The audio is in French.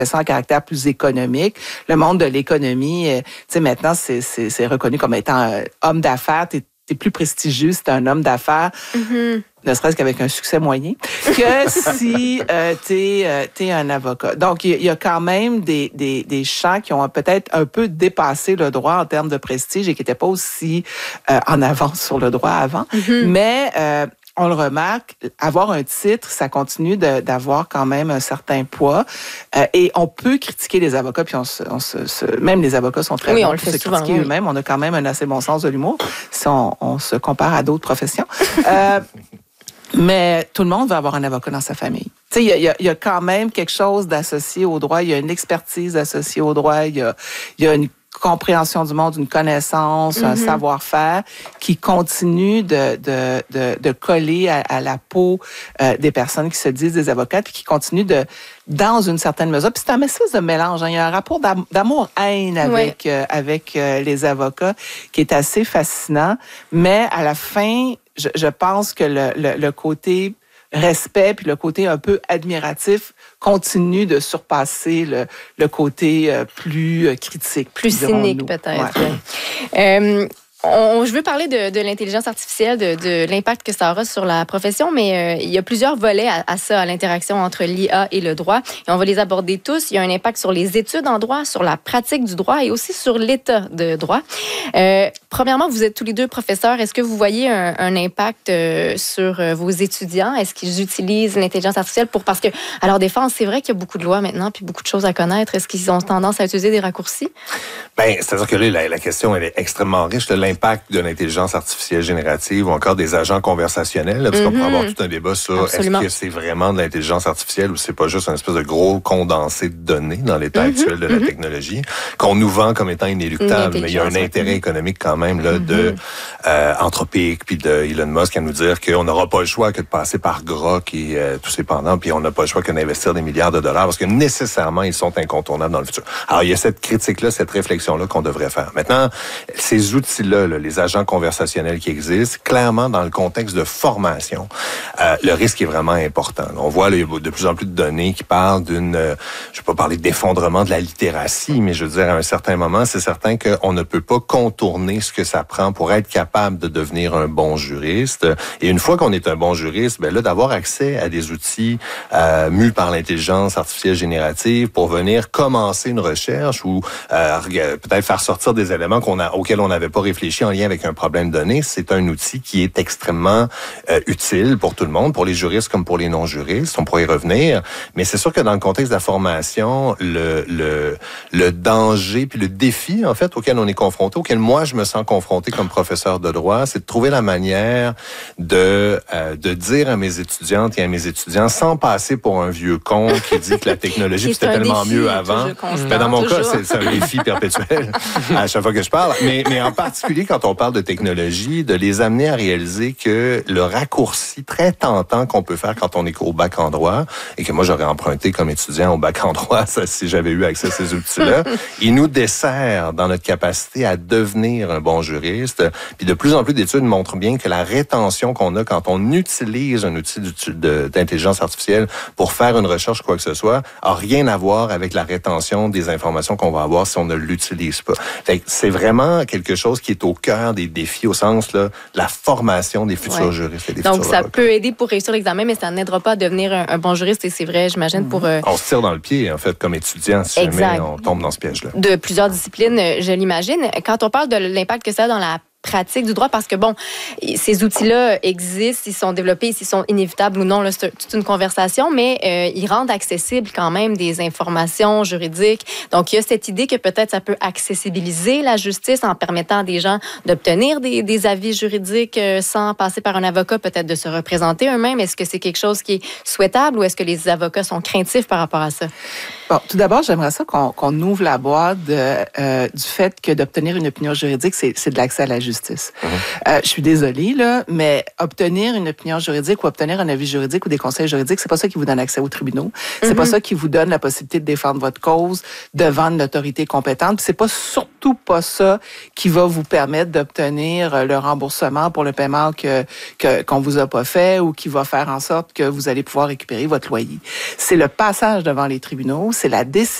à caractère plus économique. Le monde de l'économie, tu sais, maintenant, c'est reconnu comme étant homme d'affaires. T'es plus prestigieux si t'es un homme d'affaires, ne serait-ce qu'avec un succès moyen, que si t'es un avocat. Donc, il y a quand même des champs qui ont peut-être un peu dépassé le droit en termes de prestige et qui n'étaient pas aussi en avance sur le droit avant. Mais on le remarque, avoir un titre, ça continue d'avoir quand même un certain poids. Et on peut critiquer les avocats, puis même les avocats sont très bons on le fait se souvent, critiquer eux-mêmes. On a quand même un assez bon sens de l'humour si on se compare à d'autres professions. Mais tout le monde veut avoir un avocat dans sa famille. Tu sais, il y a quand même quelque chose d'associé au droit. Il y a une expertise associée au droit. Il y a une compréhension du monde, une connaissance, un savoir-faire qui continue de coller à la peau des personnes qui se disent des avocates puis qui continue dans une certaine mesure. Puis c'est un espèce de mélange. Hein. Il y a un rapport d'amour-haine avec les avocats qui est assez fascinant. Mais à la fin, je pense que le côté respect puis le côté un peu admiratif continue de surpasser le côté plus critique. Plus cynique, peut-être. Ouais. Je veux parler de l'intelligence artificielle, de l'impact que ça aura sur la profession, mais il y a plusieurs volets à ça, à l'interaction entre l'IA et le droit. Et on va les aborder tous. Il y a un impact sur les études en droit, sur la pratique du droit et aussi sur l'état de droit. Premièrement, vous êtes tous les deux professeurs. Est-ce que vous voyez un impact sur vos étudiants? Est-ce qu'ils utilisent l'intelligence artificielle parce que, à leur défense, c'est vrai qu'il y a beaucoup de lois maintenant puis beaucoup de choses à connaître. Est-ce qu'ils ont tendance à utiliser des raccourcis? Bien, c'est-à-dire que là, la question, elle est extrêmement riche. L'impact de l'intelligence artificielle générative ou encore des agents conversationnels, là, parce qu'on pourrait avoir tout un débat sur est-ce que c'est vraiment de l'intelligence artificielle ou c'est pas juste un espèce de gros condensé de données dans l'état actuel de la technologie qu'on nous vend comme étant inéluctable, mais il y a un intérêt économique quand même là de Anthropic puis de Elon Musk à nous dire qu'on n'aura pas le choix que de passer par Grok et tous ces pendants, puis on n'a pas le choix que d'investir des milliards de dollars parce que nécessairement ils sont incontournables dans le futur. Alors il y a cette critique-là, cette réflexion-là qu'on devrait faire. Maintenant, ces outils-là, les agents conversationnels qui existent, clairement, dans le contexte de formation, le risque est vraiment important. On voit là, il y a de plus en plus de données qui parlent je vais pas parler d'effondrement de la littératie, mais je veux dire, à un certain moment, c'est certain qu'on ne peut pas contourner ce que ça prend pour être capable de devenir un bon juriste. Et une fois qu'on est un bon juriste, ben là, d'avoir accès à des outils mus par l'intelligence artificielle générative pour venir commencer une recherche ou peut-être faire sortir des éléments auxquels on n'avait pas réfléchi en lien avec un problème donné, c'est un outil qui est extrêmement utile pour tout le monde, pour les juristes comme pour les non-juristes. On pourrait y revenir, mais c'est sûr que dans le contexte de la formation, le danger puis le défi en fait auquel on est confronté, auquel moi je me sens confronté comme professeur de droit, c'est de trouver la manière de dire à mes étudiantes et à mes étudiants sans passer pour un vieux con qui dit que la technologie c'était tellement mieux avant. Ben dans mon cas, c'est un défi perpétuel à chaque fois que je parle, mais en particulier quand on parle de technologie, de les amener à réaliser que le raccourci très tentant qu'on peut faire quand on est au bac en droit, et que moi j'aurais emprunté comme étudiant au bac en droit, ça, si j'avais eu accès à ces outils-là, il nous dessert dans notre capacité à devenir un bon juriste. Puis de plus en plus d'études montrent bien que la rétention qu'on a quand on utilise un outil d'intelligence artificielle pour faire une recherche, quoi que ce soit, a rien à voir avec la rétention des informations qu'on va avoir si on ne l'utilise pas. Fait que c'est vraiment quelque chose qui est au cœur des défis au sens là, de la formation des futurs juristes et des futurs avocats. Donc, ça peut aider pour réussir l'examen, mais ça n'aidera pas à devenir un bon juriste. Et c'est vrai, j'imagine, pour... On se tire dans le pied, en fait, comme étudiant, si jamais on tombe dans ce piège-là. De plusieurs disciplines, je l'imagine. Quand on parle de l'impact que ça a dans la pratique du droit, parce que, bon, ces outils-là existent, ils sont développés, s'ils sont inévitables ou non, là, c'est toute une conversation, mais ils rendent accessibles quand même des informations juridiques. Donc, il y a cette idée que peut-être ça peut accessibiliser la justice en permettant à des gens d'obtenir des avis juridiques sans passer par un avocat, peut-être de se représenter eux-mêmes. Est-ce que c'est quelque chose qui est souhaitable ou est-ce que les avocats sont craintifs par rapport à ça? Bon, tout d'abord, j'aimerais ça qu'on ouvre la boîte du fait que d'obtenir une opinion juridique, c'est de l'accès à la justice. justice. Je suis désolée, là, mais obtenir une opinion juridique ou obtenir un avis juridique ou des conseils juridiques, c'est pas ça qui vous donne accès aux tribunaux. C'est pas ça qui vous donne la possibilité de défendre votre cause devant une autorité compétente. Puis c'est pas surtout pas ça qui va vous permettre d'obtenir le remboursement pour le paiement qu'on vous a pas fait ou qui va faire en sorte que vous allez pouvoir récupérer votre loyer. C'est le passage devant les tribunaux, c'est la décision